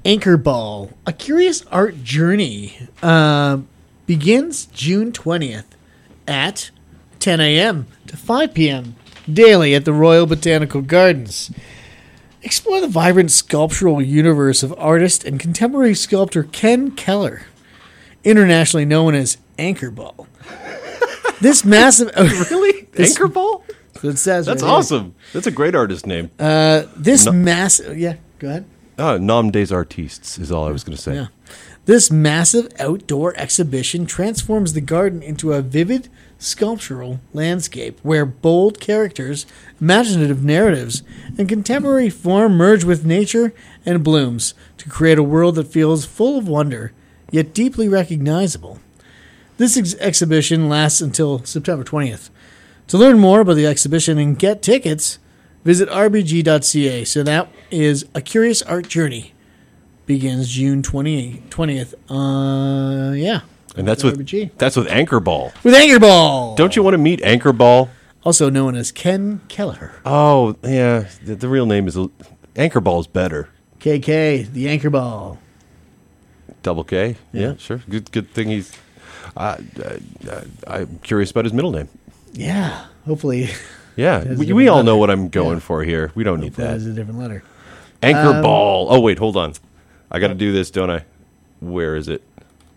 Anchor Ball, a curious art journey, begins June 20th at 10 a.m. to 5 p.m. daily at the Royal Botanical Gardens. Explore the vibrant sculptural universe of artist and contemporary sculptor Ken Keller, internationally known as Anchor Ball. This massive... Really? Anchor Ball? That's what it says. That's right here. awesome. That's a great artist name. This massive... Yeah, go ahead. Nom des artistes is all I was going to say. Yeah. This massive outdoor exhibition transforms the garden into a vivid sculptural landscape where bold characters, imaginative narratives, and contemporary form merge with nature and blooms to create a world that feels full of wonder, yet deeply recognizable. This exhibition lasts until September 20th. To learn more about the exhibition and get tickets, visit rbg.ca. So that is A Curious Art Journey. Begins June 20th. Yeah. And that's with Anchor Ball. With Anchor Ball. Don't you want to meet Anchor Ball? Also known as Ken Keller. Oh, yeah. The real name is Anchor Ball is better. KK, the Anchor Ball. Double K? Yeah, sure. Good thing he's... I'm curious about his middle name. Yeah. Hopefully. Yeah. We all know what I'm going for here. We don't need that. It's a different letter. Anchor Ball. Oh, wait, hold on. I got to do this, don't I? Where is it?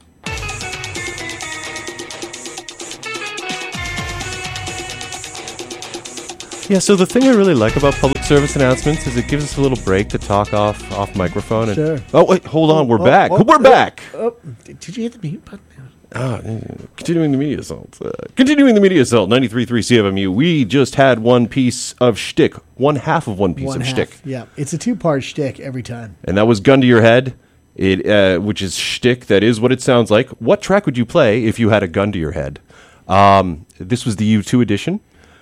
Yeah, so the thing I really like about public service announcements is it gives us a little break to talk off microphone. And, Sure. Oh, wait, hold on. We're back. We're back. Did you hit the mute button? Continuing the media assault. Continuing the media assault, 93.3 CFMU. We just had one piece of shtick. One half of one piece of shtick. Yeah, it's a two-part shtick every time. And that was Gun to Your Head, which is shtick. That is what it sounds like. What track would you play if you had a gun to your head? This was the U2 edition.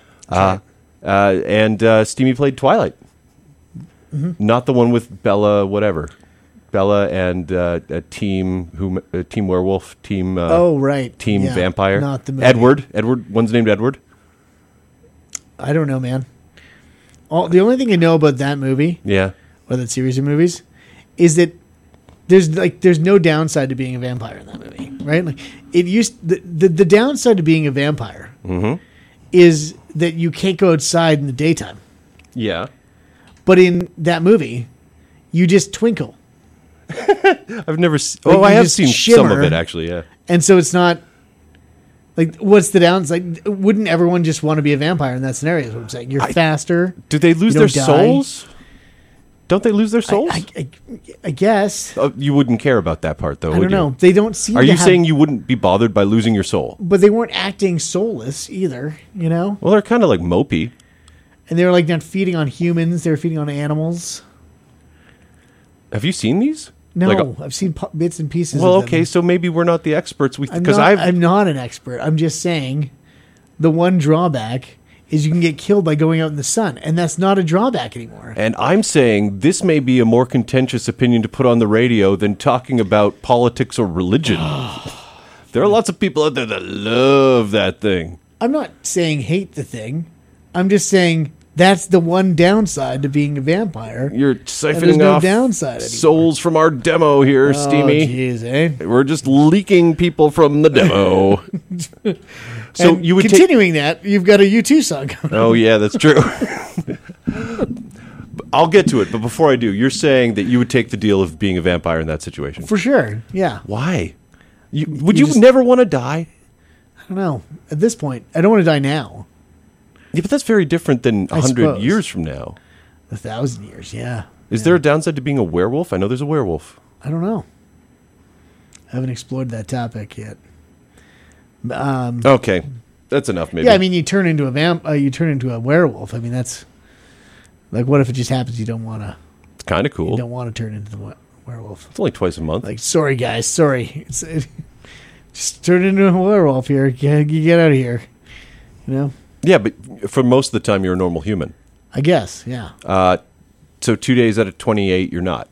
And Steamy played Twilight. Mm-hmm. Not the one with Bella whatever. Bella and a team werewolf, team team vampire. Not the movie. Edward, one's named Edward. I don't know, man. The only thing I know about that movie, or that series of movies, is that there's no downside to being a vampire in that movie, right? Like the downside to being a vampire is that you can't go outside in the daytime. Yeah. But in that movie, you just twinkle. I've never I have seen some of it, actually, yeah. And so it's not... Like, what's the downside? Wouldn't everyone just want to be a vampire in that scenario is what I'm saying? You're faster. Do they lose their souls? Don't they lose their souls? I guess. You wouldn't care about that part, though, I don't know. They don't seem Are you saying you wouldn't be bothered by losing your soul? But they weren't acting soulless either, you know? Well, they're kind of like mopey. And they were like not feeding on humans. They were feeding on animals. Have you seen these? No, I've seen bits and pieces Well, of them. okay, so maybe we're not the experts. I'm not an expert. I'm just saying the one drawback is you can get killed by going out in the sun, and that's not a drawback anymore. And I'm saying this may be a more contentious opinion to put on the radio than talking about politics or religion. There are lots of people out there that love that thing. I'm not saying hate the thing. I'm just saying that's the one downside to being a vampire. You're siphoning off downside souls from our demo here, Steamy. Jeez, eh? We're just leaking people from the demo. So and you would continuing that, you've got a U2 song coming. Oh yeah, that's true. I'll get to it, but before I do, you're saying that you would take the deal of being a vampire in that situation. For sure, yeah. Why? Would you never want to die? I don't know. At this point, I don't want to die now. Yeah, but that's very different than 100 years from now. 1,000 years, yeah. Is there a downside to being a werewolf? I know there's a werewolf. I don't know. I haven't explored that topic yet. Okay, that's enough. Maybe. Yeah, I mean, you turn into you turn into a werewolf. I mean, that's like, what if it just happens? You don't want to. It's kind of cool. You don't want to turn into the werewolf. It's only twice a month. Like, sorry guys, sorry. Just turn into a werewolf here. You get out of here. You know. Yeah, but for most of the time, you're a normal human. I guess, yeah. So 2 days out of 28, you're not.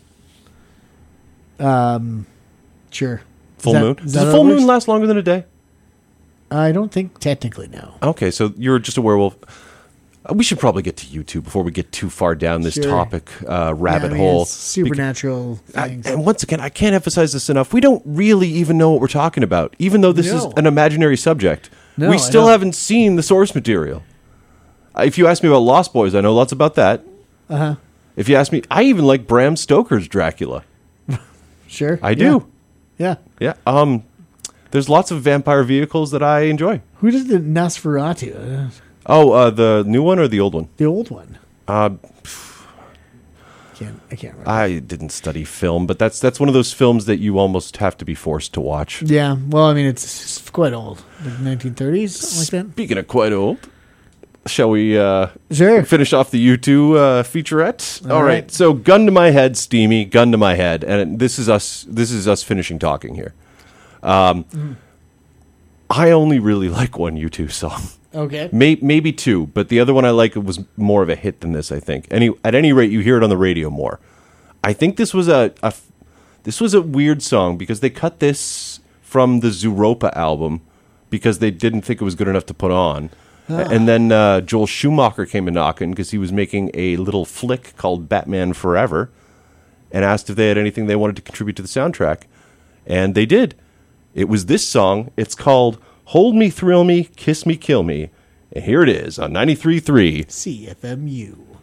Sure. Full moon? Does a full moon last longer than a day? I don't think technically, no. Okay, so you're just a werewolf. We should probably get to YouTube before we get too far down this topic rabbit hole. Supernatural things. And once again, I can't emphasize this enough. We don't really even know what we're talking about. Even though this is an imaginary subject, we still haven't seen the source material. If you ask me about Lost Boys, I know lots about that. Uh-huh. If you ask me, I even like Bram Stoker's Dracula. Sure. I do. Yeah. Yeah. There's lots of vampire vehicles that I enjoy. Who did the Nosferatu? The new one or the old one? The old one. I can't remember. I didn't study film, but that's one of those films that you almost have to be forced to watch. Yeah. Well, I mean, it's quite old. Like 1930s, something like that. Speaking of quite old, shall we sure finish off the U2 featurette? All right. So, gun to my head, Steamy, gun to my head, and this is us finishing talking here. I only really like one U2 song. Okay. Maybe two, but the other one I like was more of a hit than this, I think. At any rate, you hear it on the radio more. I think this was a weird song because they cut this from the Zooropa album because they didn't think it was good enough to put on. And then Joel Schumacher came a-knocking because he was making a little flick called Batman Forever and asked if they had anything they wanted to contribute to the soundtrack. And they did. It was this song. It's called Hold Me, Thrill Me, Kiss Me, Kill Me. And here it is on 93.3 CFMU.